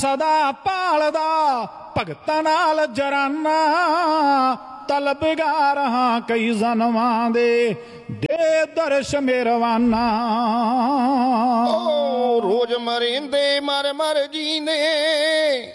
सदा पालदा भगतां नाल जराना तलबगार हाँ कई जन्मां दे दर्श मेरवाना। रोज मरेंदे मर मर जींदे